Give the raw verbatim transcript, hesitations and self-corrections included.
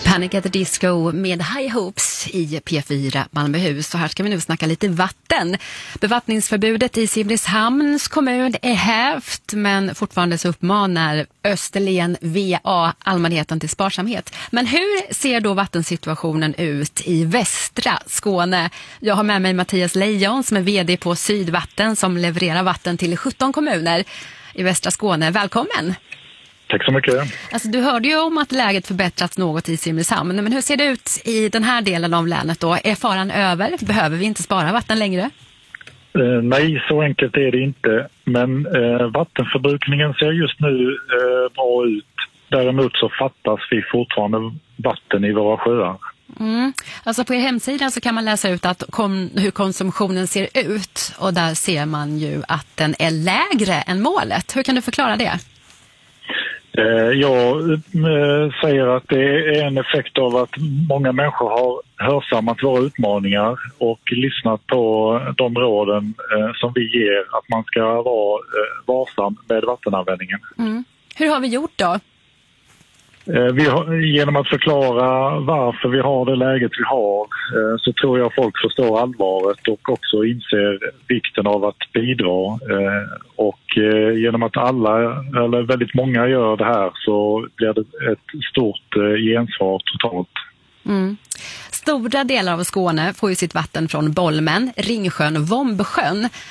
Panic at the Disco med High Hopes i P fyra Malmöhus. Och här ska vi nu snacka lite vatten. Bevattningsförbudet i Simrishamns kommun är hävt, men fortfarande så uppmanar Österlen V A allmänheten till sparsamhet. Men hur ser då vattensituationen ut i västra Skåne? Jag har med mig Mattias Lejon som är vd på Sydvatten som levererar vatten till sjutton kommuner i västra Skåne. Välkommen! Tack så mycket. Alltså, du hörde ju om att läget förbättrats något i Simrishamn, men hur ser det ut i den här delen av länet då? Är faran över? Behöver vi inte spara vatten längre? Eh, nej, så enkelt är det inte. Men eh, vattenförbrukningen ser just nu eh, bra ut. Däremot så fattas vi fortfarande vatten i våra sjöar. Mm. Alltså på er hemsida så kan man läsa ut att kom, hur konsumtionen ser ut. Och där ser man ju att den är lägre än målet. Hur kan du förklara det? Jag säger att det är en effekt av att många människor har hörsammat våra utmaningar och lyssnat på de råden som vi ger, att man ska vara varsam med vattenanvändningen. Mm. Hur har vi gjort då? Vi har, genom att förklara varför vi har det läget vi har, så tror jag folk förstår allvaret och också inser vikten av att bidra. Och genom att alla, eller väldigt många gör det här, så blir det ett stort gensvar totalt. Mm. Stora delar av Skåne får ju sitt vatten från Bolmen, Ringsjön och Vombsjön.